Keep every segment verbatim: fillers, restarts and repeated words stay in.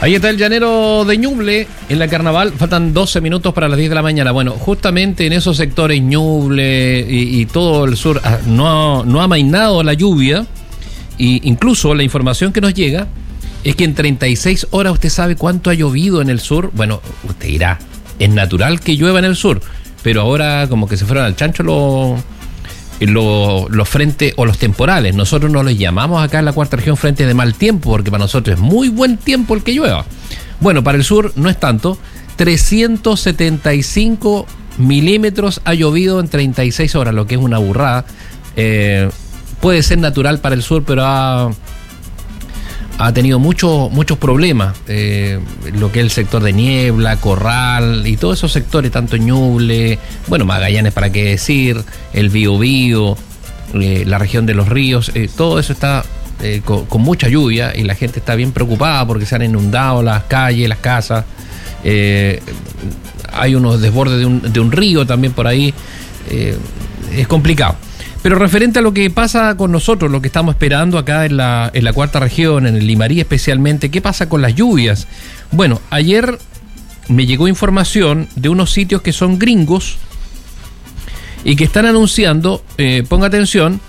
Ahí está el llanero de Ñuble en la Carnaval. Faltan doce minutos para las diez de la mañana. Bueno, justamente en esos sectores Ñuble y, y todo el sur no, no ha amainado la lluvia. Y incluso la información que nos llega es que en treinta y seis horas usted sabe cuánto ha llovido en el sur. Bueno, usted dirá, es natural que llueva en el sur, pero ahora como que se fueron al chancho los... Los, los frentes o los temporales. Nosotros no los llamamos acá en la cuarta región frentes de mal tiempo, porque para nosotros es muy buen tiempo el que llueva. Bueno, para el sur no es tanto. trescientos setenta y cinco milímetros ha llovido en treinta y seis horas, lo que es una burrada. Eh, puede ser natural para el sur, pero ha, ha tenido mucho, muchos problemas. Eh, lo que es el sector de Niebla, Corral y todos esos sectores, tanto Ñuble, bueno, Magallanes, para qué decir, el Biobío, eh, la región de los ríos, eh, todo eso está eh, con, con mucha lluvia y la gente está bien preocupada porque se han inundado las calles, las casas. Eh, hay unos desbordes de un, de un río también por ahí. Eh, es complicado. Pero referente a lo que pasa con nosotros, lo que estamos esperando acá en la, en la cuarta región, en el Limarí especialmente, ¿qué pasa con las lluvias? Bueno, ayer me llegó información de unos sitios que son gringos y que están anunciando, eh, ponga atención,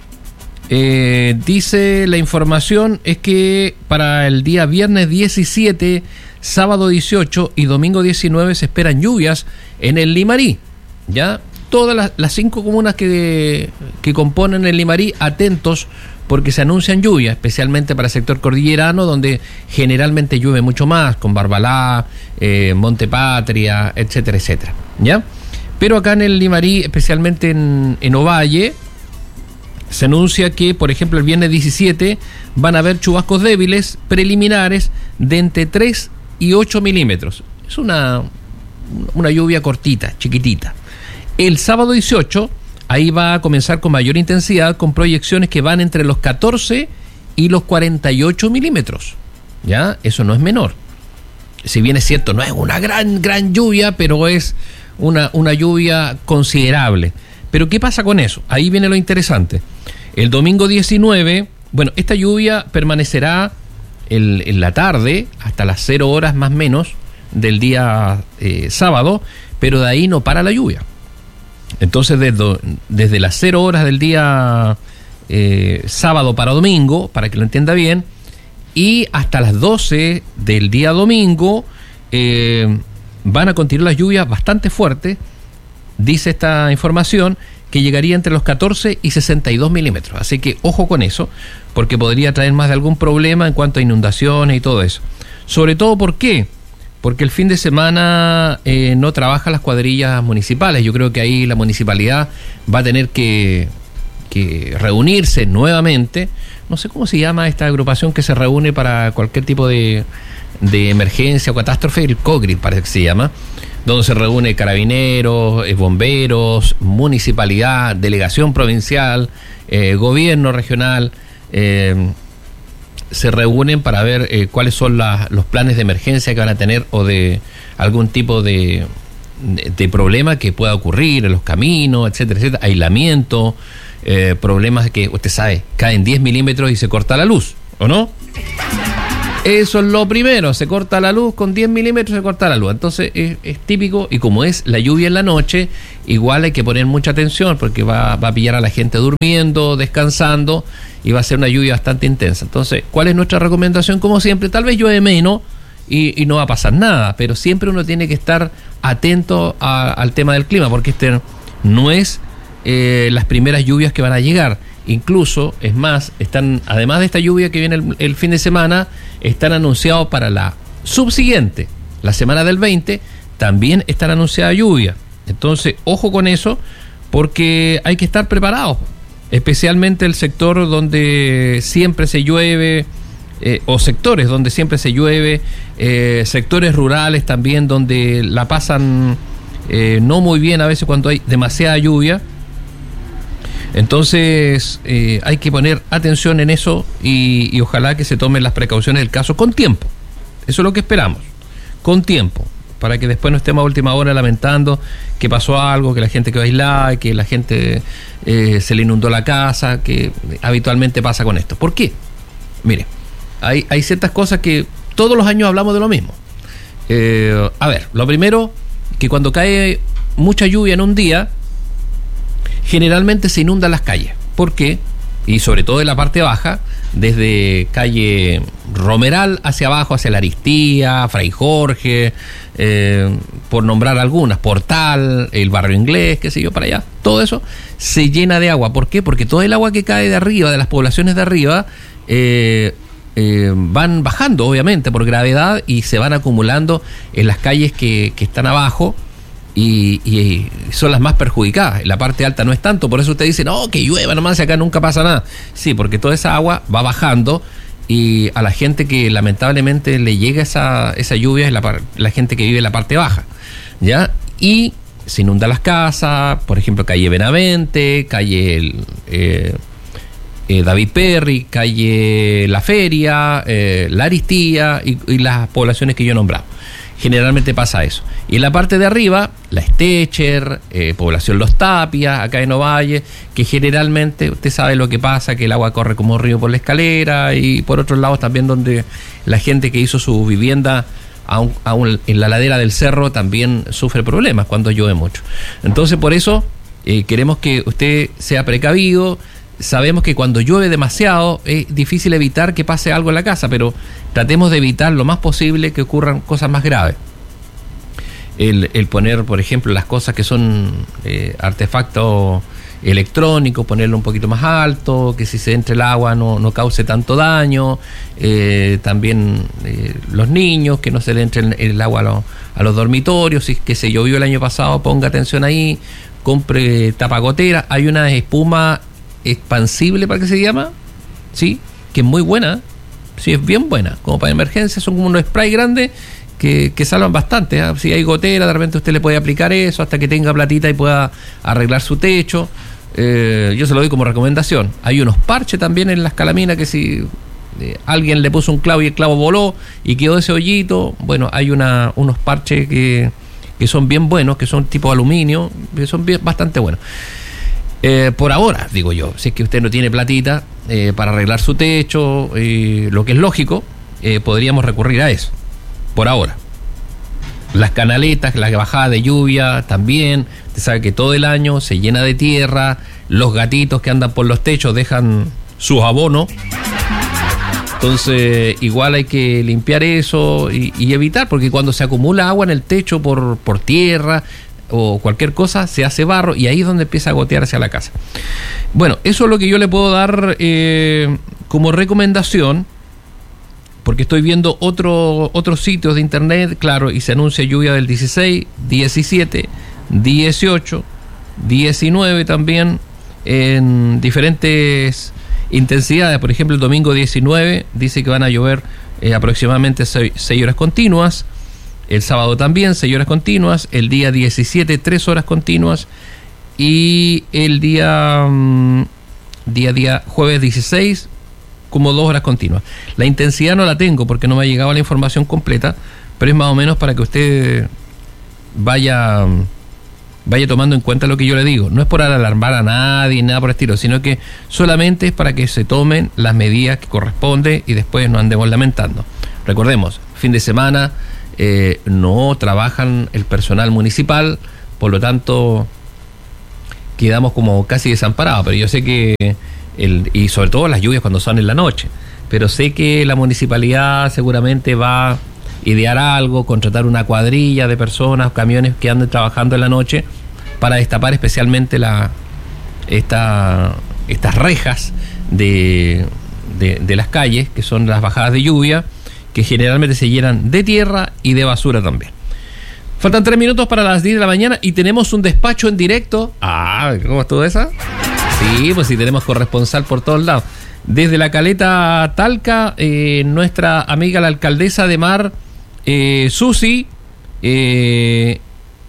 eh, dice la información es que para el día viernes diecisiete, sábado dieciocho y domingo diecinueve se esperan lluvias en el Limarí, ¿ya? Todas las, las cinco comunas que, que componen el Limarí, atentos porque se anuncian lluvias, especialmente para el sector cordillerano, donde generalmente llueve mucho más, con Barbalá, eh, Monte Patria, etcétera, etcétera, ¿ya? Pero acá en el Limarí, especialmente en, en Ovalle, se anuncia que, por ejemplo, el viernes diecisiete van a haber chubascos débiles preliminares de entre tres y ocho milímetros. Es una, una lluvia cortita, chiquitita. El sábado dieciocho, ahí va a comenzar con mayor intensidad, con proyecciones que van entre los catorce y los cuarenta y ocho milímetros. ¿Ya? Eso no es menor. Si bien es cierto, no es una gran, gran lluvia, pero es una, una lluvia considerable. Pero ¿qué pasa con eso? Ahí viene lo interesante. El domingo diecinueve, bueno, esta lluvia permanecerá el, en la tarde, hasta las cero horas más o menos del día eh, sábado, pero de ahí no para la lluvia. Entonces desde, desde las cero horas del día eh, sábado para domingo, para que lo entienda bien, y hasta las doce del día domingo eh, van a continuar las lluvias bastante fuertes, dice esta información, que llegaría entre los catorce y sesenta y dos milímetros. Así que ojo con eso, porque podría traer más de algún problema en cuanto a inundaciones y todo eso. Sobre todo, ¿por qué? Porque el fin de semana eh, no trabajan las cuadrillas municipales. Yo creo que ahí la municipalidad va a tener que, que reunirse nuevamente. No sé cómo se llama esta agrupación que se reúne para cualquier tipo de, de emergencia o catástrofe, el COGRID parece que se llama, donde se reúne carabineros, eh, bomberos, municipalidad, delegación provincial, eh, gobierno regional, eh, se reúnen para ver eh, cuáles son la, los planes de emergencia que van a tener o de algún tipo de, de, de problema que pueda ocurrir en los caminos, etcétera, etcétera, aislamiento, eh, problemas de que, usted sabe, caen diez milímetros y se corta la luz, ¿o no? Eso es lo primero, se corta la luz, con diez milímetros se corta la luz. Entonces es, es típico, y como es la lluvia en la noche, igual hay que poner mucha atención porque va, va a pillar a la gente durmiendo, descansando, y va a ser una lluvia bastante intensa. Entonces, ¿cuál es nuestra recomendación? Como siempre, tal vez llueve menos y, y no va a pasar nada, pero siempre uno tiene que estar atento a, al tema del clima, porque este no es eh, las primeras lluvias que van a llegar. Incluso, es más, están, además de esta lluvia que viene el, el fin de semana, están anunciados para la subsiguiente, la semana del veinte, también están anunciadas lluvia. Entonces, ojo con eso, porque hay que estar preparados, especialmente el sector donde siempre se llueve, eh, o sectores donde siempre se llueve, eh, sectores rurales también donde la pasan eh, no muy bien a veces cuando hay demasiada lluvia. Entonces eh, hay que poner atención en eso y, y ojalá que se tomen las precauciones del caso con tiempo. Eso es lo que esperamos, con tiempo, para que después no estemos a última hora lamentando que pasó algo, que la gente quedó aislada, que la gente eh, se le inundó la casa, que habitualmente pasa con esto. ¿Por qué? Mire, hay, hay ciertas cosas que todos los años hablamos de lo mismo. Eh, a ver, lo primero, que cuando cae mucha lluvia en un día, generalmente se inundan las calles. ¿Por qué? Y sobre todo en la parte baja, desde calle Romeral hacia abajo, hacia la Aristía, Fray Jorge, eh, por nombrar algunas, Portal, el Barrio Inglés, qué sé yo, para allá, todo eso se llena de agua. ¿Por qué? Porque todo el agua que cae de arriba, de las poblaciones de arriba, eh, eh, van bajando, obviamente, por gravedad, y se van acumulando en las calles que, que están abajo. Y, y son las más perjudicadas. En la parte alta no es tanto, por eso usted dice, no, que llueva nomás, acá nunca pasa nada. Sí, porque toda esa agua va bajando, y a la gente que lamentablemente le llega esa, esa lluvia es la, la gente que vive en la parte baja, ¿ya? Y se inundan las casas, por ejemplo, calle Benavente, calle eh, eh, David Perry, calle La Feria, eh, La Aristía y, y las poblaciones que yo he nombrado. Generalmente pasa eso. Y en la parte de arriba, la Stecher, eh, población Los Tapias, acá en Ovalle, que generalmente usted sabe lo que pasa, que el agua corre como río por la escalera, y por otros lados también donde la gente que hizo su vivienda aún, aún en la ladera del cerro también sufre problemas cuando llueve mucho. Entonces por eso eh, queremos que usted sea precavido. Sabemos que cuando llueve demasiado es difícil evitar que pase algo en la casa, pero tratemos de evitar lo más posible que ocurran cosas más graves. El, el poner, por ejemplo, las cosas que son eh, artefactos electrónicos, ponerlo un poquito más alto, que si se entra el agua no, no cause tanto daño. Eh, también eh, los niños, que no se le entre el, el agua a, lo, a los dormitorios. Si que se llovió el año pasado, ponga atención ahí, compre tapagotera. Hay una espuma expansible, para que se llama, sí, que es muy buena, sí, es bien buena, como para emergencia. Son como unos spray grandes que, que salvan bastante, ¿eh? Si hay gotera, de repente usted le puede aplicar eso hasta que tenga platita y pueda arreglar su techo. Eh, yo se lo doy como recomendación. Hay unos parches también en las calaminas que si eh, alguien le puso un clavo y el clavo voló y quedó ese hoyito, bueno, hay una, unos parches que, que son bien buenos, que son tipo aluminio, que son bien, bastante buenos. Eh, por ahora, digo yo, si es que usted no tiene platita eh, para arreglar su techo, eh, lo que es lógico, eh, podríamos recurrir a eso, por ahora. Las canaletas, la bajada de lluvia también, usted sabe que todo el año se llena de tierra, los gatitos que andan por los techos dejan sus abonos, entonces igual hay que limpiar eso y, y evitar, porque cuando se acumula agua en el techo por, por tierra o cualquier cosa, se hace barro y ahí es donde empieza a gotear hacia la casa. Bueno, eso es lo que yo le puedo dar eh, como recomendación, porque estoy viendo otro, otros sitios de internet, claro, y se anuncia lluvia del dieciséis, diecisiete, dieciocho, diecinueve también, en diferentes intensidades. Por ejemplo, el domingo diecinueve dice que van a llover eh, aproximadamente seis horas continuas. El sábado también, seis horas continuas. El día diecisiete, tres horas continuas. Y el día, um, día, día jueves dieciséis, como dos horas continuas. La intensidad no la tengo porque no me ha llegado la información completa, pero es más o menos para que usted vaya, vaya tomando en cuenta lo que yo le digo. No es por alarmar a nadie, nada por el estilo, sino que solamente es para que se tomen las medidas que corresponden y después no andemos lamentando. Recordemos, fin de semana... Eh, no trabajan el personal municipal, por lo tanto quedamos como casi desamparados, pero yo sé que el, y sobre todo las lluvias cuando son en la noche, pero sé que la municipalidad seguramente va a idear algo, contratar una cuadrilla de personas, camiones que anden trabajando en la noche para destapar especialmente la esta, estas rejas de, de, de las calles, que son las bajadas de lluvia, que generalmente se llenan de tierra y de basura también. Faltan tres minutos para las diez de la mañana y tenemos un despacho en directo. Ah, ¿cómo estuvo esa? Sí, pues sí, tenemos corresponsal por todos lados. Desde la Caleta Talca, eh, nuestra amiga la alcaldesa de Mar, eh, Susi, eh,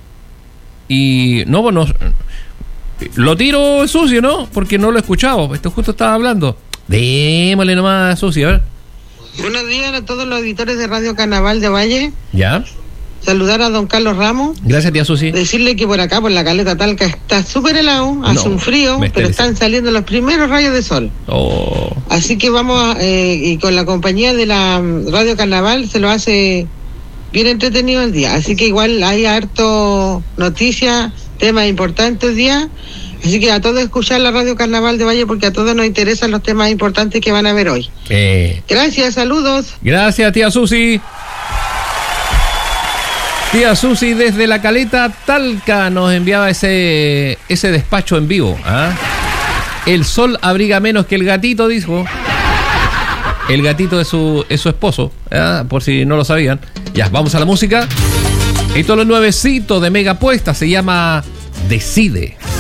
y no, bueno, lo tiro Susi, ¿no? Porque no lo he escuchado, esto justo estaba hablando. Démosle nomás, Susi, a ver. Buenos días a todos los auditores de Radio Carnaval de Valle. ¿Ya? saludar a don Carlos Ramos. Gracias, tía Susi. Decirle que por acá, por la Caleta Talca, está súper helado, hace no, un frío, pero están saliendo los primeros rayos de sol. Oh. Así que vamos, a, eh, y con la compañía de la Radio Carnaval se lo hace bien entretenido el día. Así que igual hay harto noticias, temas importantes el día. Así que a todos escuchar la Radio Carnaval de Valle, porque a todos nos interesan los temas importantes que van a ver hoy. Eh. Gracias, saludos. Gracias, tía Susi. Tía Susi desde la Caleta Talca nos enviaba ese ese despacho en vivo. ¿Ah? El sol abriga menos que el gatito, dijo. El gatito es su, es su esposo, ¿ah? Por si no lo sabían. Ya, vamos a la música. Esto es lo nuevecito de Mega Puesta, se llama Decide.